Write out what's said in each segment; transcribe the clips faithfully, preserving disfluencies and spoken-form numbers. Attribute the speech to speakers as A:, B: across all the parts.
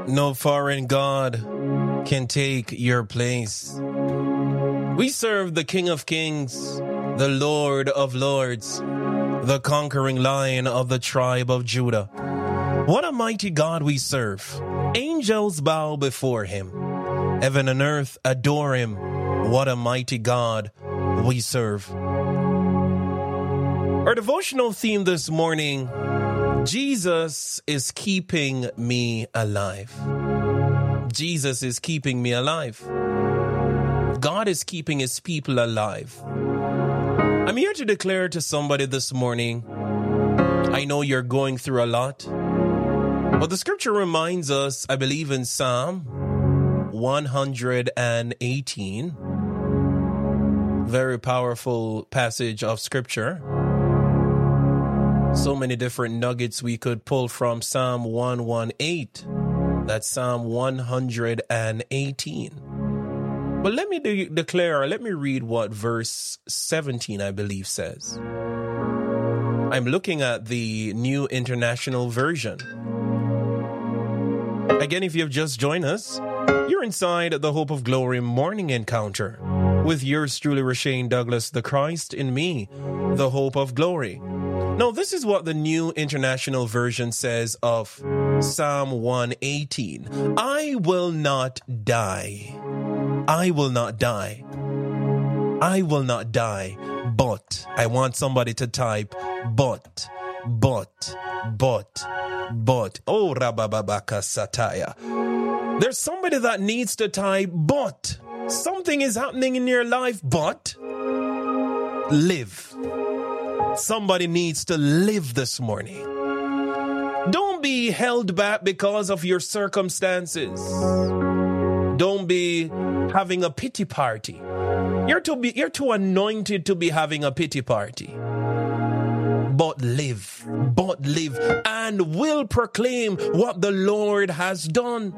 A: No foreign God can take your place. We serve the King of Kings, the Lord of Lords, the conquering Lion of the tribe of Judah. What a mighty God we serve. Angels bow before him. Heaven and earth adore him. What a mighty God we serve. Our devotional theme this morning, Jesus is keeping me alive. Jesus is keeping me alive. God is keeping his people alive. I'm here to declare to somebody this morning, I know you're going through a lot, but the scripture reminds us, I believe in Psalm one eighteen, very powerful passage of scripture. So many different nuggets we could pull from Psalm one eighteen. That's Psalm one eighteen. But let me de- declare, let me read what verse seventeen, I believe, says. I'm looking at the New International Version. Again, if you've just joined us, you're inside the Hope of Glory Morning Encounter with yours truly, Rashane Douglas, the Christ in me, the Hope of Glory. Now, this is what the New International Version says of Psalm one eighteen. I will not die. I will not die. I will not die. But, I want somebody to type, but, but, but, but. Oh, Rabababaka Sataya. There's somebody that needs to type, but. Something is happening in your life, but live. Somebody needs to live this morning. Don't be held back because of your circumstances. Don't be having a pity party. You're too be, you're too anointed to be having a pity party. But live, but live, and will proclaim what the Lord has done.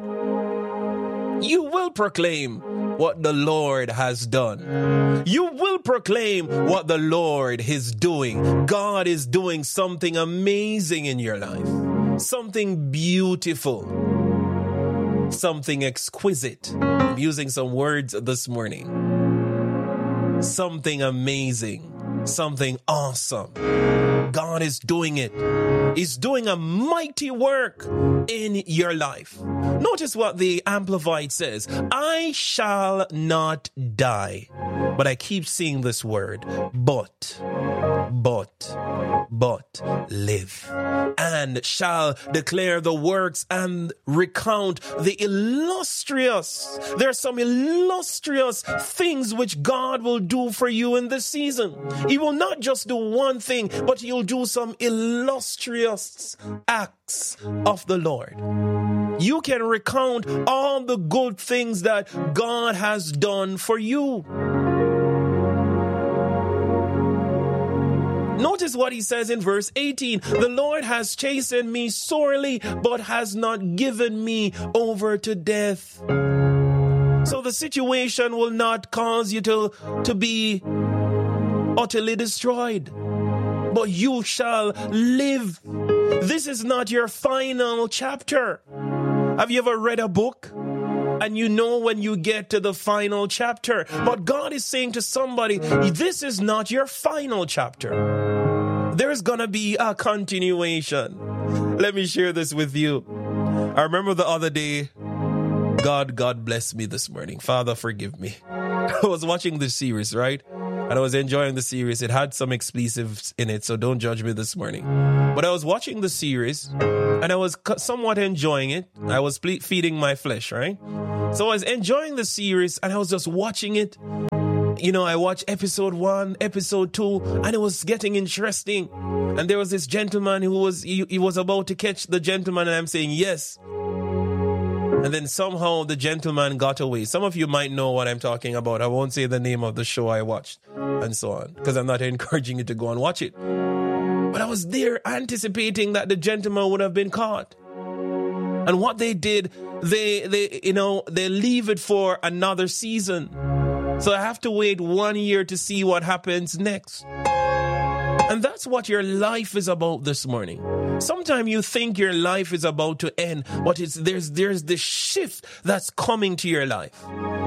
A: You will proclaim what the Lord has done. You will proclaim what the Lord is doing. God is doing something amazing in your life. Something beautiful. Something exquisite. I'm using some words this morning. Something amazing. Something awesome. God is doing it. He's doing a mighty work in your life. Notice what the Amplified says. I shall not die. But I keep seeing this word. But, but, but live. And shall declare the works and recount the illustrious. There are some illustrious things which God will do for you in this season. He will not just do one thing, but he'll do some illustrious acts of the Lord. You can recount all the good things that God has done for you. Notice what he says in verse eighteen. The Lord has chastened me sorely, but has not given me over to death. So the situation will not cause you to, to be utterly destroyed, but you shall live. This is not your final chapter. Have you ever read a book and you know when you get to the final chapter? But God is saying to somebody, this is not your final chapter. There's gonna be a continuation. Let me share this with you. I remember the other day, God, God bless me this morning. Father, forgive me. I was watching this series, right? And I was enjoying the series. It had some expletives in it, so don't judge me this morning. But I was watching the series, and I was somewhat enjoying it. I was feeding my flesh, right? So I was enjoying the series, and I was just watching it. You know, I watched episode one, episode two, and it was getting interesting. And there was this gentleman who was, he, he was about to catch the gentleman, and I'm saying, yes. And then somehow the gentleman got away. Some of you might know what I'm talking about. I won't say the name of the show I watched and so on, because I'm not encouraging you to go and watch it. But I was there anticipating that the gentleman would have been caught. And what they did, they, they, you know, they leave it for another season. So I have to wait one year to see what happens next. And that's what your life is about this morning. Sometimes you think your life is about to end, but it's there's there's this shift that's coming to your life.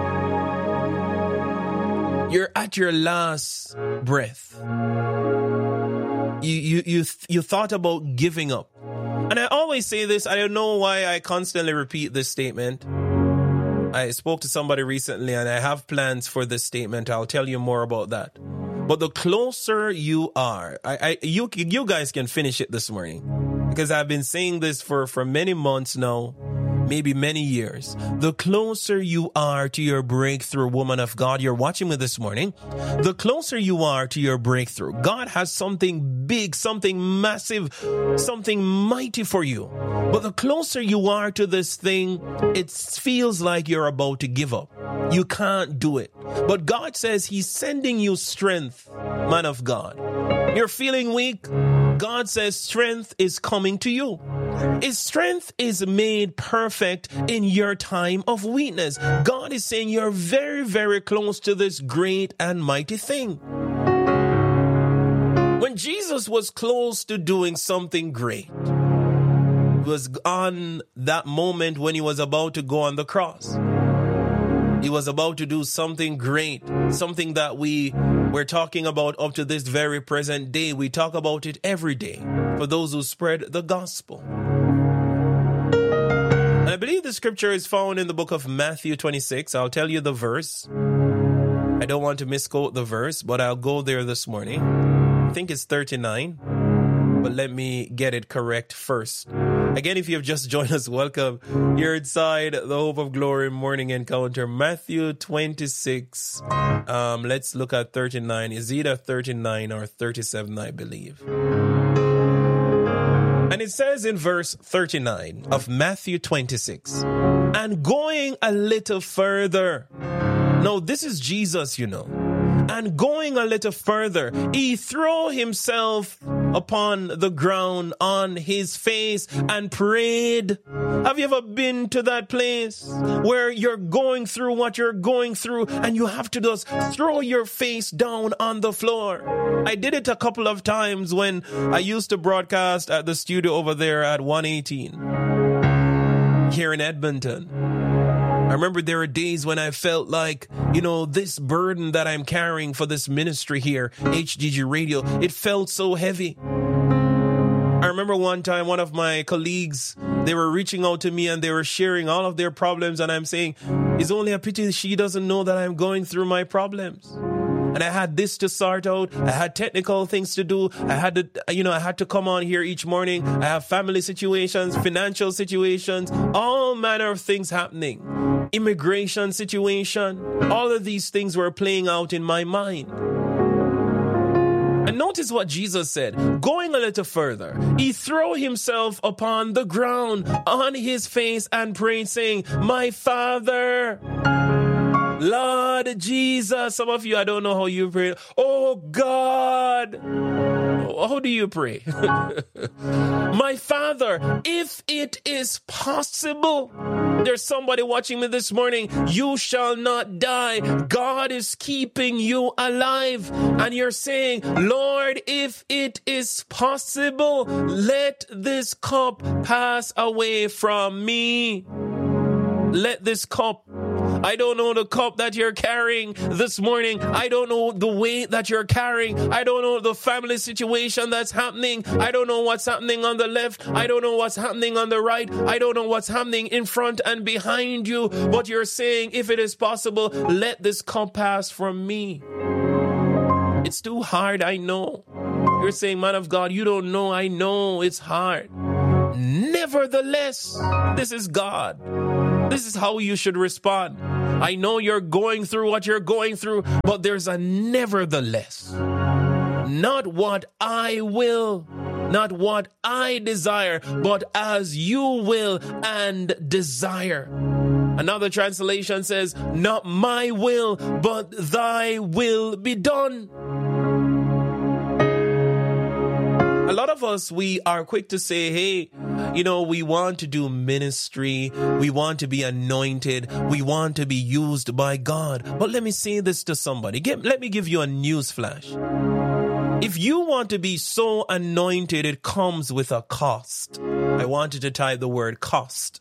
A: You're at your last breath. You you you you thought about giving up. And I always say this, I don't know why I constantly repeat this statement. I spoke to somebody recently and I have plans for this statement. I'll tell you more about that. But the closer you are, I, I you you guys can finish it this morning, because I've been saying this for, for many months now, maybe many years. The closer you are to your breakthrough, woman of God, you're watching me this morning, the closer you are to your breakthrough. God has something big, something massive, something mighty for you. But the closer you are to this thing, it feels like you're about to give up. You can't do it. But God says he's sending you strength, man of God. You're feeling weak. God says strength is coming to you. His strength is made perfect in your time of weakness. God is saying you're very, very close to this great and mighty thing. When Jesus was close to doing something great, it was on that moment when he was about to go on the cross. He was about to do something great, something that we were talking about up to this very present day. We talk about it every day for those who spread the gospel. And I believe the scripture is found in the book of Matthew twenty-six. I'll tell you the verse. I don't want to misquote the verse, but I'll go there this morning. I think it's thirty-nine, but let me get it correct first. Again, if you've just joined us, welcome. You're inside the Hope of Glory Morning Encounter, Matthew twenty-six. Um, let's look at thirty-nine. Is either thirty-nine or thirty-seven, I believe. And it says in verse thirty-nine of Matthew twenty-six, and going a little further. No, this is Jesus, you know. And going a little further, he threw himself upon the ground on his face and prayed. Have you ever been to that place where you're going through what you're going through and you have to just throw your face down on the floor? I did it a couple of times when I used to broadcast at the studio over there at one eighteen here in Edmonton. I remember there were days when I felt like, you know, this burden that I'm carrying for this ministry here, H G G Radio, it felt so heavy. I remember one time one of my colleagues, they were reaching out to me and they were sharing all of their problems. And I'm saying, it's only a pity she doesn't know that I'm going through my problems. And I had this to sort out. I had technical things to do. I had to, you know, I had to come on here each morning. I have family situations, financial situations, all manner of things happening. Immigration situation. All of these things were playing out in my mind. And notice what Jesus said. Going a little further, he threw himself upon the ground on his face and prayed, saying, my Father, Lord Jesus. Some of you, I don't know how you pray. Oh God. How do you pray? My Father, if it is possible, there's somebody watching me this morning, you shall not die. God is keeping you alive. And you're saying, Lord, if it is possible, let this cup pass away from me. Let this cup, I don't know the cup that you're carrying this morning. I don't know the weight that you're carrying. I don't know the family situation that's happening. I don't know what's happening on the left. I don't know what's happening on the right. I don't know what's happening in front and behind you. But you're saying, if it is possible, let this cup pass from me. It's too hard, I know. You're saying, man of God, you don't know. I know it's hard. Nevertheless, this is God. This is how you should respond. I know you're going through what you're going through, but there's a nevertheless. Not what I will, not what I desire, but as you will and desire. Another translation says, not my will, but thy will be done. A lot of us, we are quick to say, hey, you know, we want to do ministry. We want to be anointed. We want to be used by God. But let me say this to somebody. Get, let me give you a news flash. If you want to be so anointed, it comes with a cost. I wanted to type the word cost.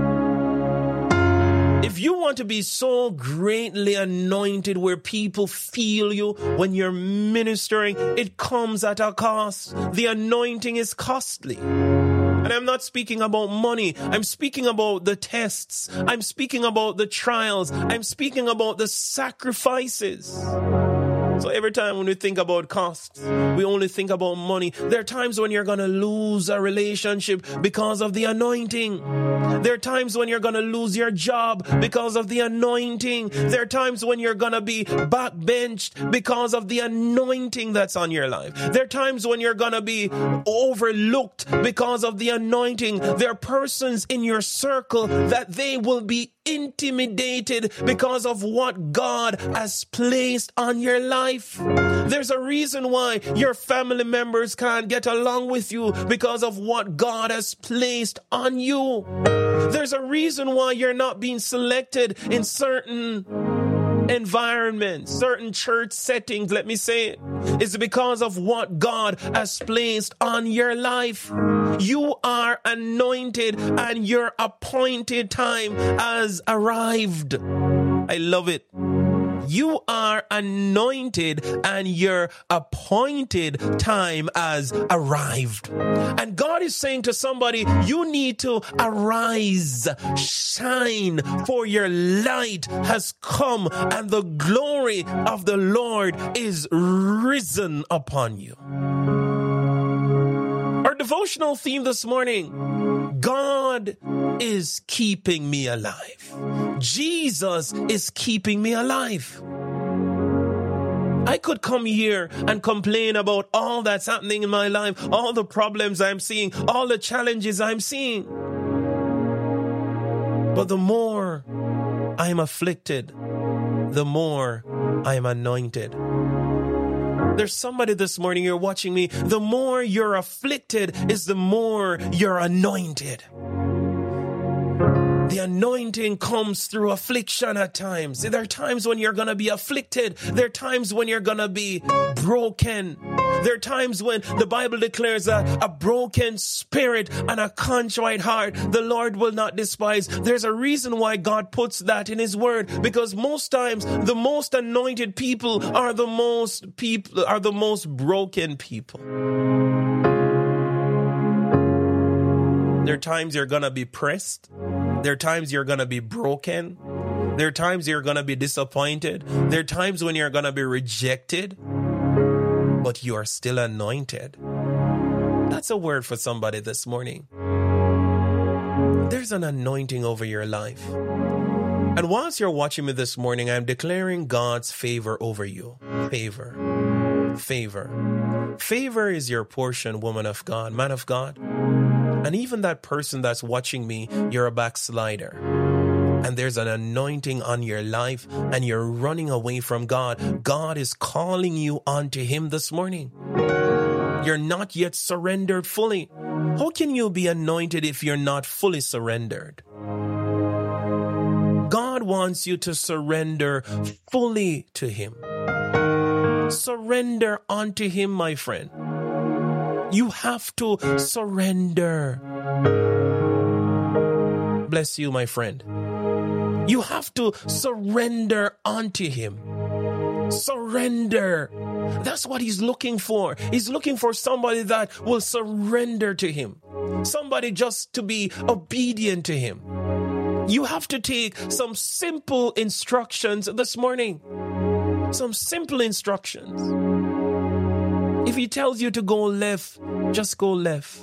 A: If you want to be so greatly anointed where people feel you when you're ministering, it comes at a cost. The anointing is costly. And I'm not speaking about money. I'm speaking about the tests. I'm speaking about the trials. I'm speaking about the sacrifices. So every time when we think about costs, we only think about money. There are times when you're going to lose a relationship because of the anointing. There are times when you're going to lose your job because of the anointing. There are times when you're going to be backbenched because of the anointing that's on your life. There are times when you're going to be overlooked because of the anointing. There are persons in your circle that they will be intimidated because of what God has placed on your life. There's a reason why your family members can't get along with you because of what God has placed on you. There's a reason why you're not being selected in certain environments, certain church settings, let me say it. It's because of what God has placed on your life. You are anointed and your appointed time has arrived. I love it. You are anointed and your appointed time has arrived. And God is saying to somebody, you need to arise, shine, for your light has come and the glory of the Lord is risen upon you. Our devotional theme this morning, God is keeping me alive. Jesus is keeping me alive. I could come here and complain about all that's happening in my life, all the problems I'm seeing, all the challenges I'm seeing. But the more I'm afflicted, the more I'm anointed. There's somebody this morning, you're watching me. The more you're afflicted is the more you're anointed. The anointing comes through affliction at times. There are times when you're going to be afflicted. There are times when you're going to be broken. There are times when the Bible declares that a broken spirit and a contrite heart, the Lord will not despise. There's a reason why God puts that in His Word, because most times the most anointed people are the most people are the most broken people. There are times you're going to be pressed. There are times you're going to be broken. There are times you're going to be disappointed. There are times when you're going to be rejected, but you are still anointed. That's a word for somebody this morning. There's an anointing over your life. And whilst you're watching me this morning, I'm declaring God's favor over you. Favor. Favor. Favor is your portion, woman of God, man of God. And even that person that's watching me, you're a backslider. And there's an anointing on your life and you're running away from God. God is calling you onto Him this morning. You're not yet surrendered fully. How can you be anointed if you're not fully surrendered? God wants you to surrender fully to Him. Surrender unto Him, my friend. You have to surrender. Bless you, my friend. You have to surrender unto Him. Surrender. That's what He's looking for. He's looking for somebody that will surrender to Him. Somebody just to be obedient to Him. You have to take some simple instructions this morning. Some simple instructions. If He tells you to go left, just go left.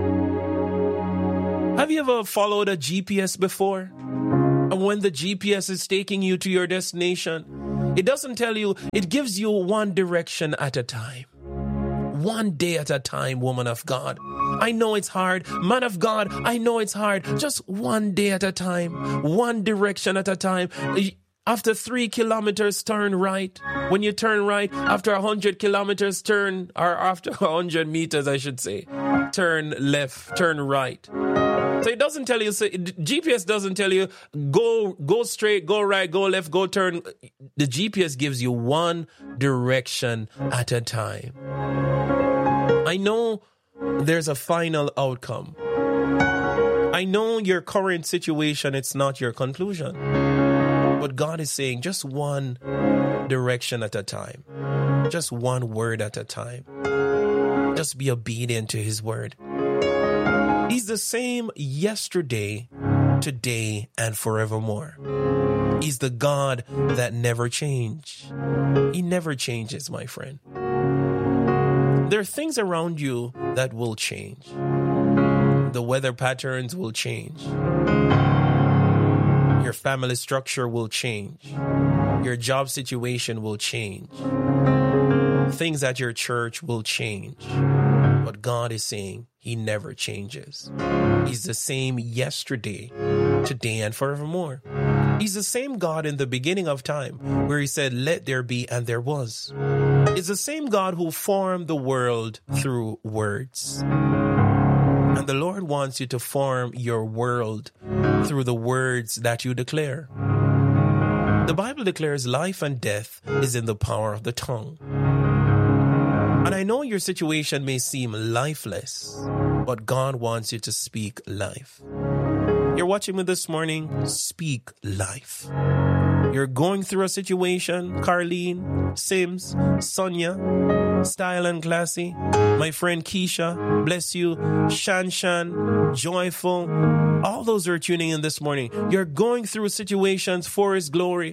A: Have you ever followed a G P S before? And when the G P S is taking you to your destination, it doesn't tell you, it gives you one direction at a time. One day at a time, woman of God. I know it's hard. Man of God, I know it's hard. Just one day at a time. One direction at a time. After three kilometers, turn right. When you turn right, after a hundred kilometers, turn, or after a hundred meters, I should say, turn left, turn right. So it doesn't tell you, so G P S doesn't tell you, go, go straight, go right, go left, go turn. The G P S gives you one direction at a time. I know there's a final outcome. I know your current situation, it's not your conclusion. But God is saying just one direction at a time. Just one word at a time. Just be obedient to his word. He's the same yesterday, today, and forevermore. He's the God that never changes. He never changes, my friend. There are things around you that will change. The weather patterns will change. Your family structure will change. Your job situation will change. Things at your church will change. But God is saying he never changes. He's the same yesterday, today, and forevermore. He's the same God in the beginning of time where he said, let there be, and there was. It's the same God who formed the world through words. And the Lord wants you to form your world through the words that you declare. The Bible declares life and death is in the power of the tongue. And I know your situation may seem lifeless, but God wants you to speak life. You're watching me this morning, speak life. You're going through a situation, Carlene, Sims, Sonia, Style and Classy, my friend Keisha, bless you, Shan Shan, Joyful, all those who are tuning in this morning. You're going through situations for his glory.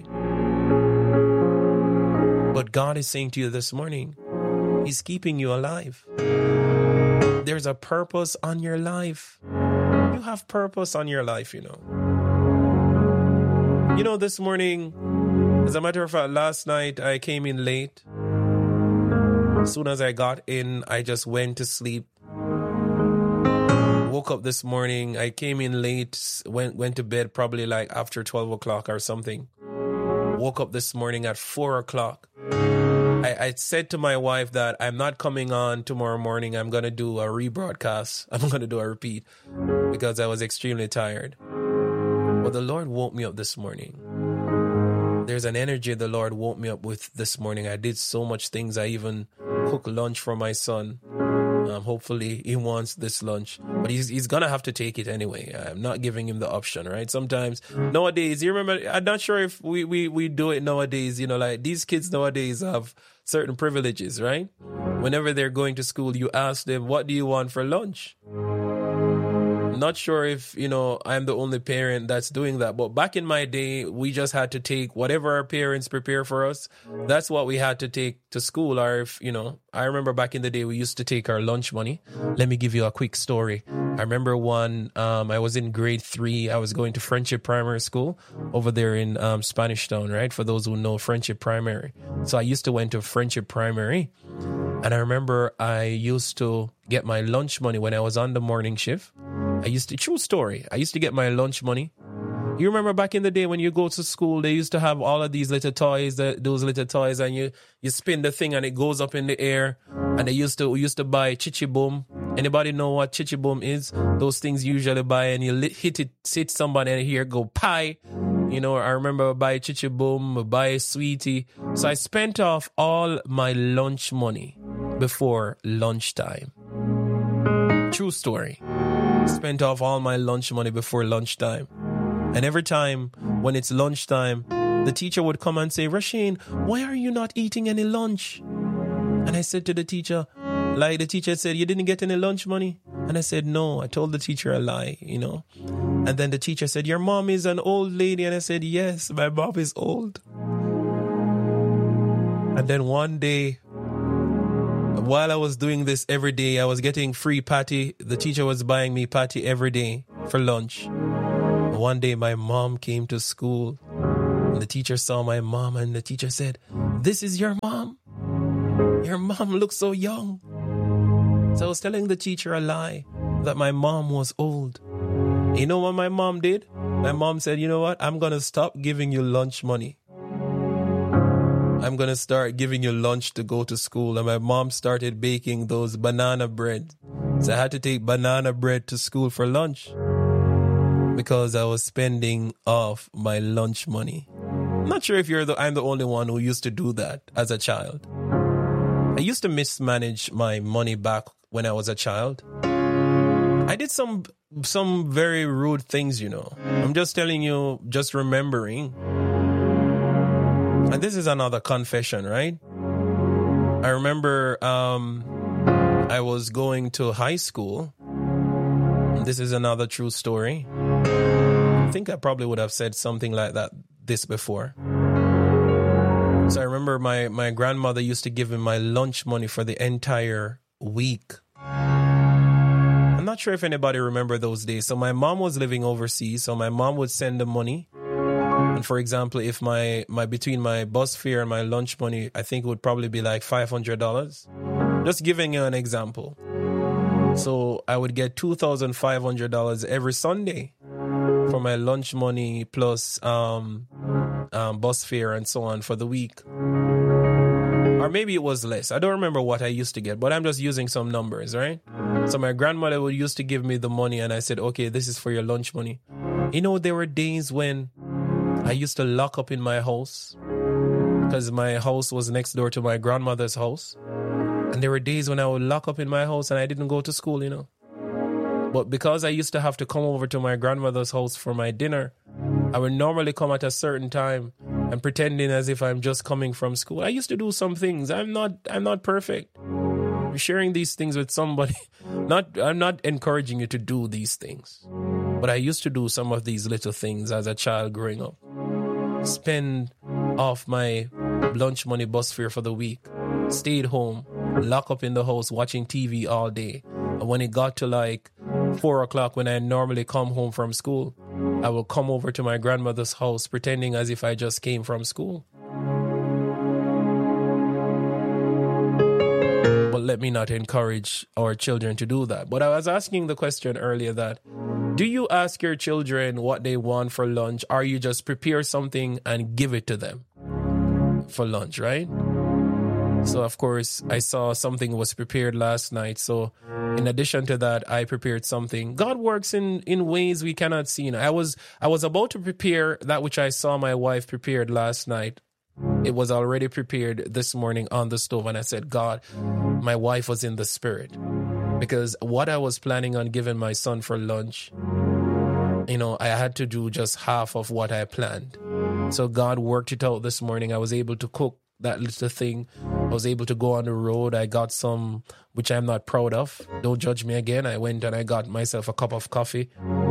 A: But God is saying to you this morning, he's keeping you alive. There's a purpose on your life. You have purpose on your life, you know. You know, this morning, as a matter of fact, last night I came in late. As soon as I got in, I just went to sleep. Woke up this morning, I came in late, went went to bed probably like after twelve o'clock or something. Woke up this morning at four o'clock. I, I said to my wife that I'm not coming on tomorrow morning. I'm going to do a rebroadcast. I'm going to do a repeat because I was extremely tired. But the Lord woke me up this morning. There's an energy the Lord woke me up with this morning. I did so much things. I even cooked lunch for my son. Um, hopefully he wants this lunch, but he's he's gonna have to take it anyway. I'm not giving him the option, right? Sometimes nowadays, you remember, I'm not sure if we, we, we do it nowadays, you know, like these kids nowadays have certain privileges, right? Whenever they're going to school, you ask them, what do you want for lunch? Not sure if, you know, I'm the only parent that's doing that. But back in my day, we just had to take whatever our parents prepare for us. That's what we had to take to school. Or if, you know, I remember back in the day, we used to take our lunch money. Let me give you a quick story. I remember one, um, I was in grade three. I was going to Friendship Primary School over there in um, Spanish Town, right? For those who know Friendship Primary. So I used to went to Friendship Primary. And I remember I used to get my lunch money when I was on the morning shift. I used to, true story, I used to get my lunch money. You remember back in the day when you go to school, they used to have all of these little toys, that, those little toys, and you, you spin the thing and it goes up in the air. And they used to, we used to buy Chichi Boom. Anybody know what Chichi Boom is? Those things you usually buy and you hit it, hit somebody and here go pie. You know, I remember buy Chichi Boom, buy Sweetie. So I spent off all my lunch money before lunchtime. True story. Spent off all my lunch money before lunchtime. And every time when it's lunchtime, the teacher would come and say, Rasheen, why are you not eating any lunch? And I said to the teacher, like the teacher said, you didn't get any lunch money? And I said, no, I told the teacher a lie, you know. And then the teacher said, your mom is an old lady. And I said, yes, my mom is old. And then one day, while I was doing this every day, I was getting free patty. The teacher was buying me patty every day for lunch. One day my mom came to school and the teacher saw my mom and the teacher said, this is your mom? Your mom looks so young. So I was telling the teacher a lie that my mom was old. You know what my mom did? My mom said, you know what? I'm going to stop giving you lunch money. I'm going to start giving you lunch to go to school. And my mom started baking those banana bread. So I had to take banana bread to school for lunch. because I was spending off my lunch money. I'm not sure if you're the, I'm the only one who used to do that as a child. I used to mismanage my money back when I was a child. I did some some very rude things, you know. I'm just telling you, just remembering. And this is another confession, right? I remember um, I was going to high school. This is another true story. I think I probably would have said something like that this before. So I remember my, my grandmother used to give me my lunch money for the entire week. I'm not sure if anybody remember those days. So my mom was living overseas, so my mom would send the money. And for example, if my, my between my bus fare and my lunch money, I think it would probably be like five hundred dollars. Just giving you an example. So I would get two thousand five hundred dollars every Sunday for my lunch money plus um, um, bus fare and so on for the week. Or maybe it was less. I don't remember what I used to get, but I'm just using some numbers, right? So my grandmother would used to give me the money and I said, okay, this is for your lunch money. You know, there were days when I used to lock up in my house because my house was next door to my grandmother's house. And there were days when I would lock up in my house and I didn't go to school, you know. But because I used to have to come over to my grandmother's house for my dinner, I would normally come at a certain time and pretending as if I'm just coming from school. I used to do some things. I'm not I'm not perfect. I'm sharing these things with somebody. Not I'm not encouraging you to do these things. But I used to do some of these little things as a child growing up. Spend off my lunch money, bus fare for the week. Stayed home, lock up in the house watching T V all day. And when it got to like four o'clock when I normally come home from school, I will come over to my grandmother's house pretending as if I just came from school. But let me not encourage our children to do that. But I was asking the question earlier that, do you ask your children what they want for lunch, or you just prepare something and give it to them for lunch, right? So, of course, I saw something was prepared last night. So, in addition to that, I prepared something. God works in, in ways we cannot see. I was I was about to prepare that which I saw my wife prepared last night. It was already prepared this morning on the stove. And I said, God, my wife was in the spirit. Because what I was planning on giving my son for lunch, you know, I had to do just half of what I planned. So God worked it out this morning. I was able to cook that little thing. I was able to go on the road. I got some, which I'm not proud of. Don't judge me again. I went and I got myself a cup of coffee.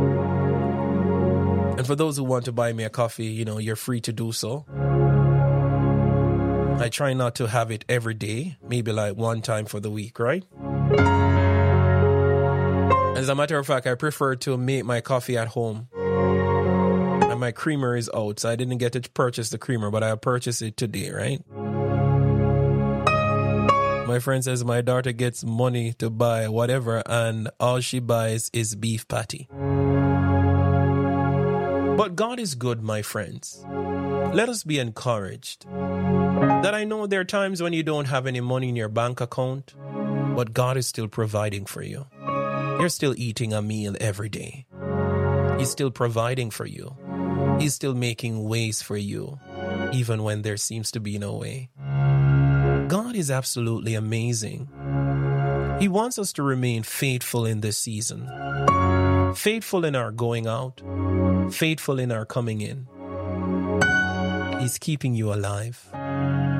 A: And for those who want to buy me a coffee, you know, you're free to do so. I try not to have it every day, maybe like one time for the week, right? As a matter of fact, I prefer to make my coffee at home. And my creamer is out, so I didn't get to purchase the creamer, but I purchased it today, right? My friend says my daughter gets money to buy whatever, and all she buys is beef patty. But God is good, my friends. Let us be encouraged that I know there are times when you don't have any money in your bank account, but God is still providing for you. You're still eating a meal every day. He's still providing for you. He's still making ways for you, even when there seems to be no way. God is absolutely amazing. He wants us to remain faithful in this season. Faithful in our going out. Faithful in our coming in. He's keeping you alive.